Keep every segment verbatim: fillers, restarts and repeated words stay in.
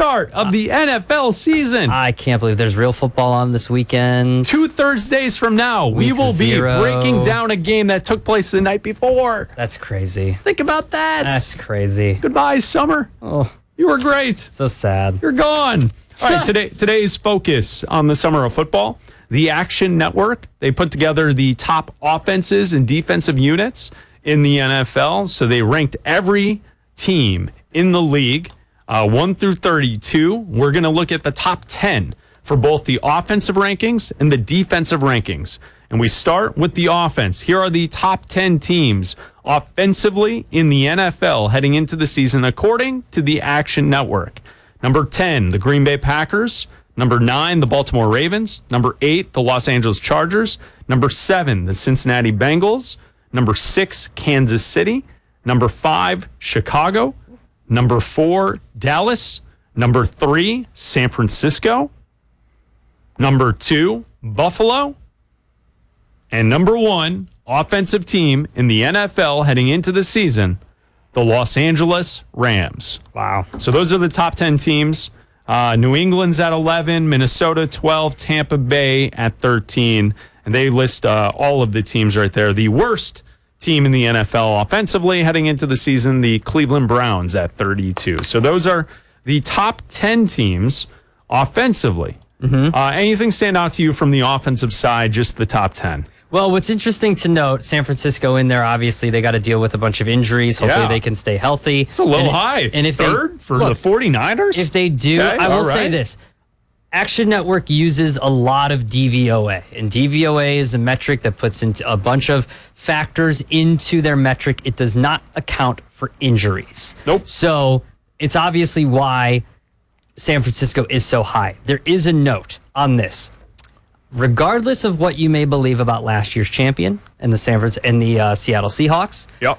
start of the N F L season. I can't believe there's real football on this weekend. Two Thursdays from now, Week we will zero. be breaking down a game that took place the night before. That's crazy. Think about that. That's crazy. Goodbye, summer. Oh, You were great. so sad. You're gone. All right, today today's focus on the summer of football. The Action Network, they put together the top offenses and defensive units in the N F L. So they ranked every team in the league, uh, one through thirty-two. We're going to look at the top ten for both the offensive rankings and the defensive rankings. And we start with the offense. Here are the top ten teams offensively in the N F L heading into the season, according to the Action Network. Number ten, the Green Bay Packers. Number nine, the Baltimore Ravens. Number eight, the Los Angeles Chargers. Number seven, the Cincinnati Bengals. Number six, Kansas City. Number five, Chicago. Number four, Dallas. Number three, San Francisco. Number two, Buffalo. And number one, offensive team in the N F L heading into the season, the Los Angeles Rams. Wow. So those are the top ten teams. Uh, New England's at eleven, Minnesota twelve, Tampa Bay at thirteen. And they list uh, all of the teams right there. The worst team in the N F L offensively heading into the season, the Cleveland Browns at thirty-two. So those are the top ten teams offensively. Mm-hmm. Uh, anything stand out to you from the offensive side, just the top ten? Well, what's interesting to note, San Francisco in there, obviously, they got to deal with a bunch of injuries. Hopefully, Yeah. they can stay healthy. It's a little and high. And if Third they, for look, the forty-niners? If they do, Okay, I will all say right. this. Action Network uses a lot of D V O A, and D V O A is a metric that puts into a bunch of factors into their metric. It does not account for injuries. Nope. So it's obviously why San Francisco is so high. There is a note on this. Regardless of what you may believe about last year's champion and the San Francisco and the uh, Seattle Seahawks, Yep.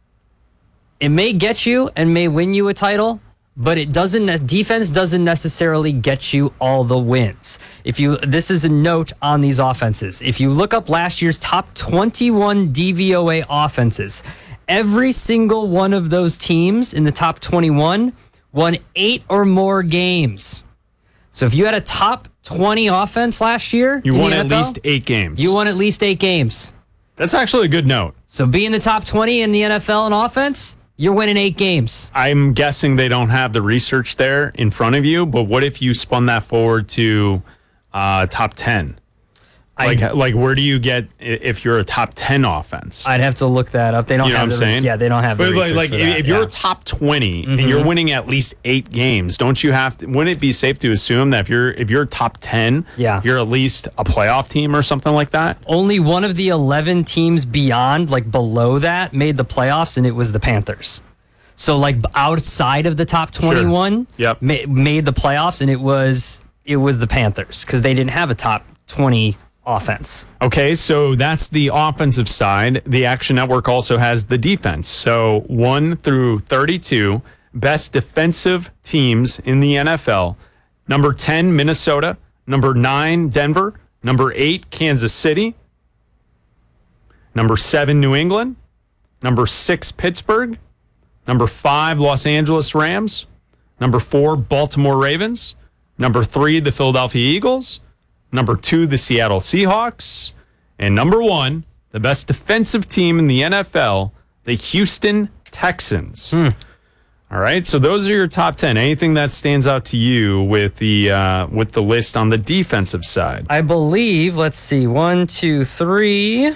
it may get you and may win you a title, but it doesn't. Defense doesn't necessarily get you all the wins. If you, this is a note on these offenses. If you look up last year's top twenty-one D V O A offenses, every single one of those teams in the top twenty-one won eight or more games. So if you had a top twenty offense last year, You in won the at N F L, least eight games. You won at least eight games. That's actually a good note. So be in the top twenty in the N F L in offense, you're winning eight games. I'm guessing they don't have the research there in front of you, but what if you spun that forward to uh, top ten? Like, I- like, where do you get i- if you're a top ten offense? I'd have to look that up. They don't You know have what I'm the res- saying? Yeah, they don't have the But like, research like for if that, if you're yeah. a top twenty and you're winning at least eight games, don't you have to? Wouldn't it be safe to assume that if you're if you're top ten, Yeah. you're at least a playoff team or something like that? Only one of the eleven teams beyond, like below that, made the playoffs, and it was the Panthers. So like outside of the top twenty-one, Yep. ma- made the playoffs, and it was it was the Panthers because they didn't have a top twenty offense. Okay, so that's the offensive side. The Action Network also has the defense. So one through thirty-two, best defensive teams in the N F L. Number ten, Minnesota. Number nine, Denver. Number eight, Kansas City. Number seven, New England. Number six, Pittsburgh. Number five, Los Angeles Rams. Number four, Baltimore Ravens. Number three, the Philadelphia Eagles. Number two, the Seattle Seahawks. And number one, the best defensive team in the N F L, the Houston Texans. Hmm. All right, so those are your top ten. Anything that stands out to you with the uh, with the list on the defensive side? I believe, let's see, one, two, three,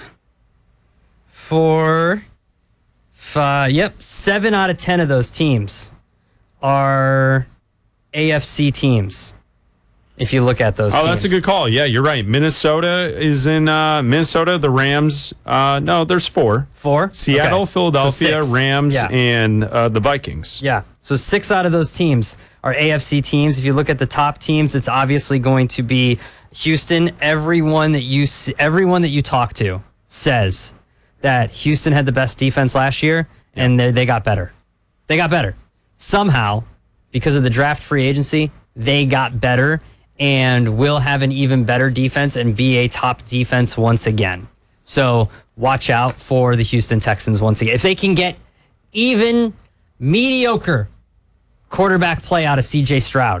four, five, yep, seven out of ten of those teams are A F C teams. If you look at those Oh, teams. that's a good call. Yeah, you're right. Minnesota is in uh, Minnesota. The Rams. Uh, no, there's four. Four? Seattle, Okay. Philadelphia, So six. Rams, Yeah. and uh, the Vikings. Yeah. So six out of those teams are A F C teams. If you look at the top teams, it's obviously going to be Houston. Everyone that you see, everyone that you talk to says that Houston had the best defense last year, and they they got better. They got better. Somehow, because of the draft free agency, they got better and will have an even better defense and be a top defense once again. So watch out for the Houston Texans once again. If they can get even mediocre quarterback play out of C J Stroud,